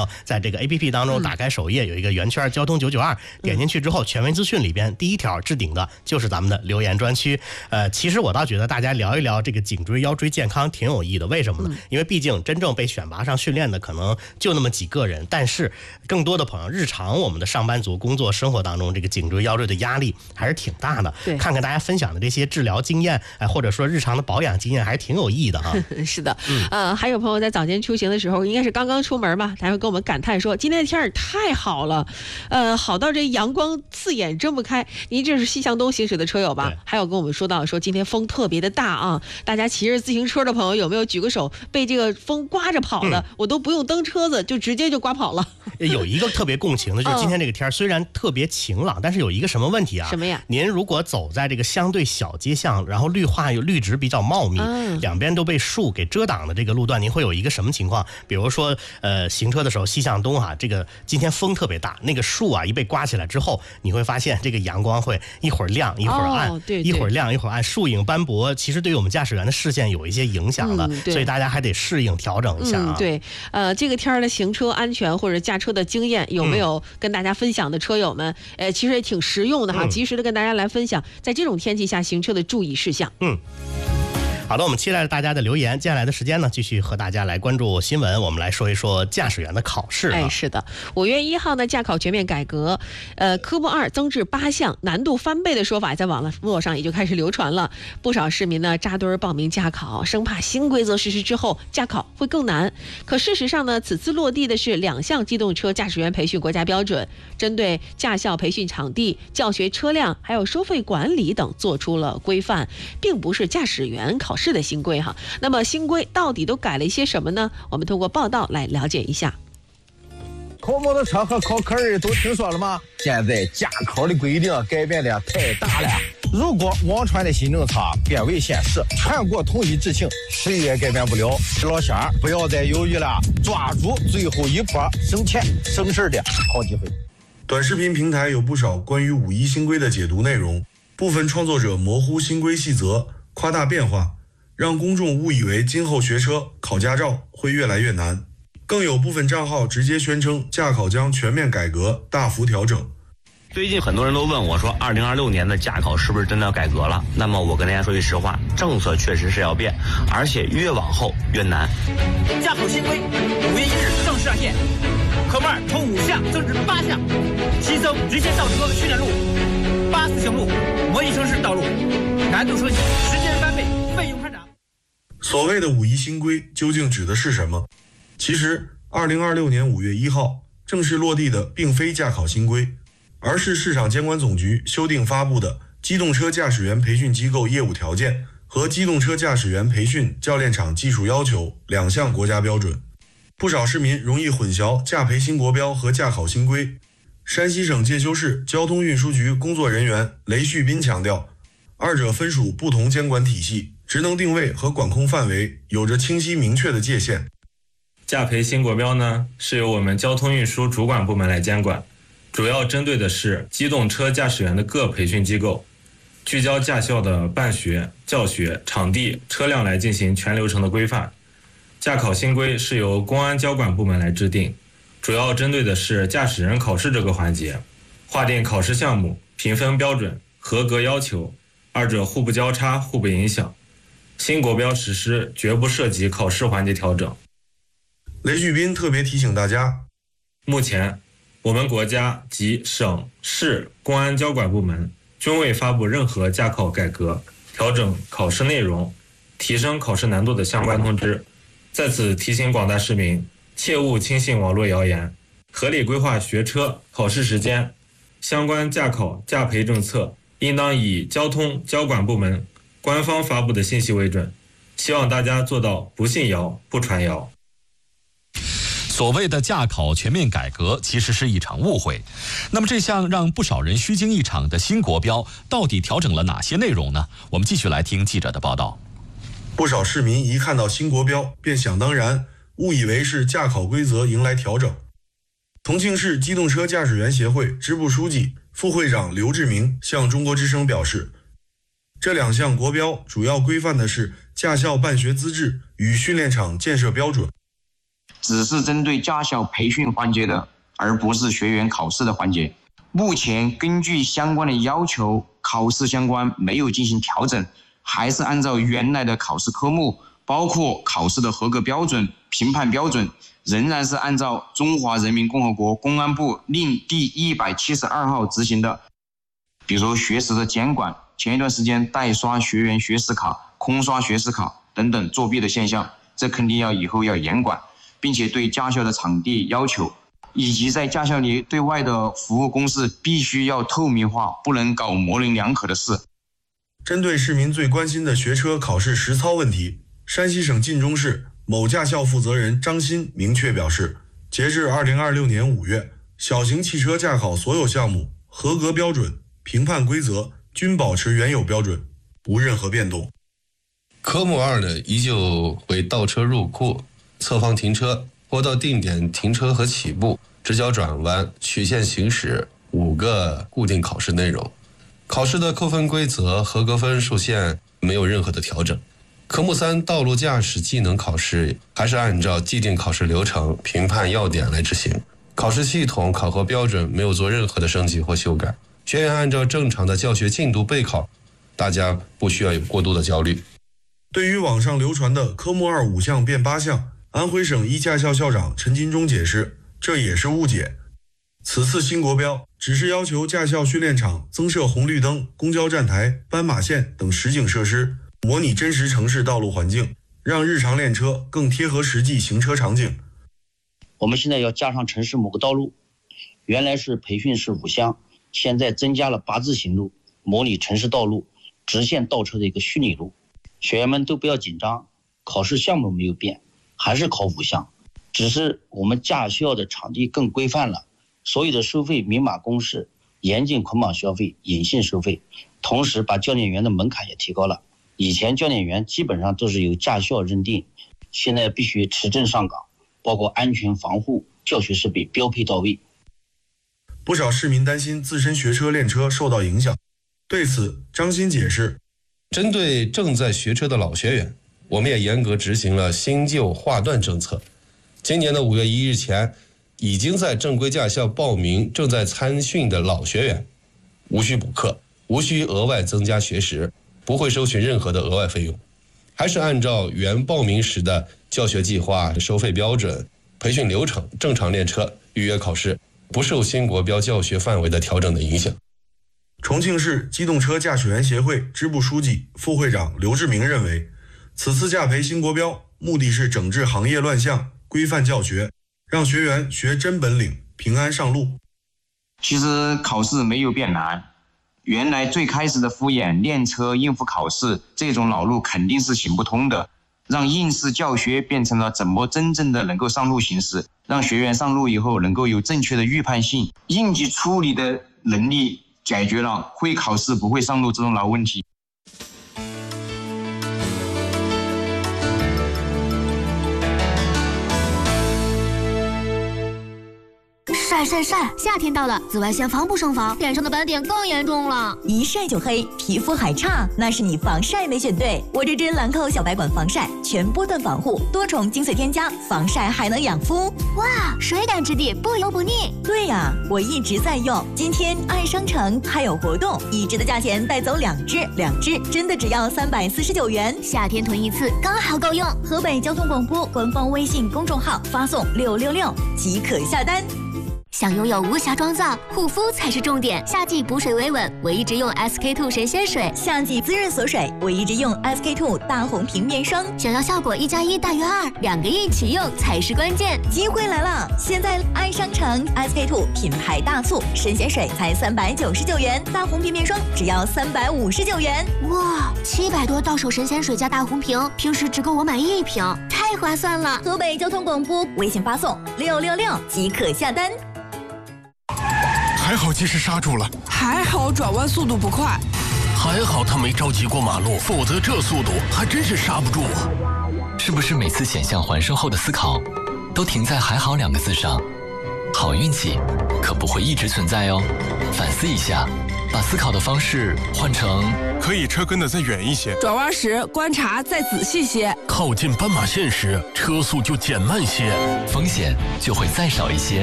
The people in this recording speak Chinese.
友在这个 APP 当中打开首页，有一个圆圈交通992，点进去之后，权威资讯里边第一条置顶的就是咱们的留言专区。其实我倒觉得大家聊一聊这个颈椎腰椎健康挺有意义的，为什么呢？因为毕竟真正被选拔上训练的可能就那么几个人，但是更多的朋友日常我们的上班族工作生活当中，这个颈椎腰椎的压力还是挺大的。看看大家分享的这些治疗经验，或者说日常的保养经验，还是挺有意义的哈。 是的，还有朋友在早间出行的时候，应该是刚刚出门吧，他会跟我们感叹说，今天的天儿太好了，好到这阳光刺眼睁不开。您这是西向东行驶的车友吧？还有跟我们说到说今天风特别的大啊，大家骑着自行车的朋友有没有举个手？被这个风刮着跑的，我都不用蹬车子，就直接就刮跑了。 有一个特别共情的，就是今天这个天虽然特别晴朗，但是有一个什么问题啊？ 什么呀？ 您如果走在这个相对小街巷，然后绿化有绿植比较茂密，两边都被树给遮挡的这个路段，您会有一个什么情况？比如说行车的时候西向东这个今天风特别大，那个树一被刮起来之后，你会发现这个阳光会一会儿亮一会儿暗，一会儿亮一会儿暗，树影斑驳，其实对于我们驾驶员的视线有一些影响的，所以大家还得适应调整一下对，这个天的行车安全或者驾车的经验有没有跟大家分享的车友们？其实也挺实用的哈，及时的跟大家来分享在这种天气下行车的注意事项。 好的，我们期待大家的留言。接下来的时间呢，继续和大家来关注新闻。我们来说一说驾驶员的考试。 是的，5月1号呢，驾考全面改革，科目2增至8项，难度翻倍的说法在网络上也就开始流传了。不少市民呢扎堆报名驾考，生怕新规则实施之后驾考会更难。可事实上呢，此次落地的是2项机动车驾驶员培训国家标准，针对驾校培训场地、教学车辆还有收费管理等做出了规范，并不是驾驶员考试的新规哈。那么新规到底都改了一些什么呢？我们通过报道来了解一下。 考摩托车和考科二都听说了吗？现在驾考的规定改变的太大了。如果网传的新政策变为现实，全国统一执行，谁也改变不了。老乡儿不要再犹豫了，抓住最后一波省钱省事的好机会。 短视频平台有不少关于5·1新规的解读内容，部分创作者模糊新规细则，夸大变化，让公众误以为今后学车考驾照会越来越难。更有部分账号直接宣称驾考将全面改革，大幅调整。 最近很多人都问我说，2026年的驾考是不是真的改革了？那么我跟大家说句实话，政策确实是要变，而且越往后越难。 驾考新规5月1日正式上线，科目2从5项增至8项，新增直线倒车训练路、8次行路、模拟城市道路，难度升级，时间翻倍，费用看涨。 所谓的5·1新规究竟指的是什么？其实2026年5月1号正式落地的并非驾考新规，而是市场监管总局修订发布的《机动车驾驶员培训机构业务条件》和《机动车驾驶员培训教练场技术要求》2项国家标准。不少市民容易混淆驾培新国标和驾考新规。山西省介休市交通运输局工作人员雷旭斌强调，二者分属不同监管体系，职能定位和管控范围有着清晰明确的界限。 驾培新国标呢，是由我们交通运输主管部门来监管，主要针对的是机动车驾驶员的各培训机构，聚焦驾校的办学、教学、场地、车辆来进行全流程的规范。驾考新规是由公安交管部门来制定，主要针对的是驾驶人考试这个环节，划定考试项目、评分标准、合格要求，二者互不交叉、互不影响。新国标实施绝不涉及考试环节调整。 雷旭斌特别提醒大家， 目前我们国家及省市公安交管部门均未发布任何驾考改革、调整考试内容、提升考试难度的相关通知。在此提醒广大市民，切勿轻信网络谣言，合理规划学车考试时间。相关驾考驾培政策应当以交通交管部门官方发布的信息为准，希望大家做到不信谣、不传谣。 所谓的驾考全面改革其实是一场误会。那么这项让不少人虚惊一场的新国标到底调整了哪些内容呢？我们继续来听记者的报道。 不少市民一看到新国标便想当然，误以为是驾考规则迎来调整。重庆市机动车驾驶员协会支部书记、副会长刘志明向中国之声表示，这2项国标主要规范的是驾校办学资质与训练场建设标准。 只是针对驾校培训环节的，而不是学员考试的环节。目前根据相关的要求，考试相关没有进行调整，还是按照原来的考试科目，包括考试的合格标准、评判标准，仍然是按照中华人民共和国公安部令第172号执行的。比如学时的监管，前一段时间代刷学员学时卡、空刷学时卡等等作弊的现象，这肯定以后要严管，并且对驾校的场地要求，以及在驾校里对外的服务公示必须要透明化，不能搞模棱两可的事。 针对市民最关心的学车考试实操问题，山西省晋中市某驾校负责人张鑫明确表示，截至2026年5月，小型汽车驾考所有项目合格标准、评判规则均保持原有标准，无任何变动。 科目2呢，依旧会倒车入库、侧方停车、坡道定点停车和起步、直角转弯、曲线行驶5个固定考试内容。考试的扣分规则、合格分数线没有任何的调整。科目3道路驾驶技能考试还是按照既定考试流程、评判要点来执行，考试系统、考核标准没有做任何的升级或修改，学员按照正常的教学进度备考，大家不需要有过度的焦虑。 对于网上流传的科目2 5项变8项，安徽省一驾校校长陈金忠解释，这也是误解。此次新国标只是要求驾校训练场增设红绿灯、公交站台、斑马线等实景设施，模拟真实城市道路环境，让日常练车更贴合实际行车场景。 我们现在要加上城市某个道路，原来是培训是5项，现在增加了8字形路，模拟城市道路直线倒车的一个虚拟路。学员们都不要紧张，考试项目没有变，还是考5项，只是我们驾校的场地更规范了，所有的收费明码公示，严禁捆绑消费、隐性收费，同时把教练员的门槛也提高了。以前教练员基本上都是由驾校认定，现在必须持证上岗，包括安全防护、教学设备标配到位。 不少市民担心自身学车练车受到影响，对此张鑫解释， 针对正在学车的老学员，我们也严格执行了新旧划段政策。今年的5月1日前，已经在正规驾校报名正在参训的老学员，无需补课，无需额外增加学时，不会收取任何的额外费用，还是按照原报名时的教学计划、收费标准、培训流程正常练车、预约考试，不受新国标教学范围的调整的影响。 重庆市机动车驾驶员协会支部书记、副会长刘志明认为，此次驾培新国标目的是整治行业乱象，规范教学，让学员学真本领，平安上路。 其实考试没有变难，原来最开始的敷衍练车应付考试这种老路肯定是行不通的，让应试教学变成了怎么真正的能够上路行驶，让学员上路以后能够有正确的预判性、应急处理的能力，解决了会考试不会上路这种老问题。 晒，夏天到了，紫外线防不胜防，脸上的斑点更严重了， 一晒就黑，皮肤还差，那是你防晒没选对。我这支兰蔻小白管防晒，全波段防护，多重精粹添加，防晒还能养肤。 哇，水感质地，不油不腻。 对呀，我一直在用。今天爱商城还有活动，1支的价钱带走2支，2支真的只要349元。 夏天囤一次刚好够用。 河北交通广播官方微信公众号发送666即可下单。 想拥有无瑕妆造，护肤才是重点。夏季补水维稳，我一直用 SK2 神仙水； 夏季滋润锁水，我一直用 SK2 大红瓶面霜。 想要效果1+1大于2，2个一起用才是关键。 机会来了！现在爱商城 SK2 品牌大促，神仙水才399元，大红瓶面霜只要359元。 哇，700多到手神仙水加大红瓶，平时只够我买1瓶，太划算了！ 河北交通广播微信发送666即可下单。 还好及时刹住了， 还好转弯速度不快， 还好他没着急过马路，否则这速度还真是刹不住啊！ 是不是每次险象环生后的思考，都停在“还好”2个字上？ 好运气可不会一直存在哦。反思一下，把思考的方式换成可以车跟得再远一些， 转弯时观察再仔细些， 靠近斑马线时车速就减慢些， 风险就会再少一些。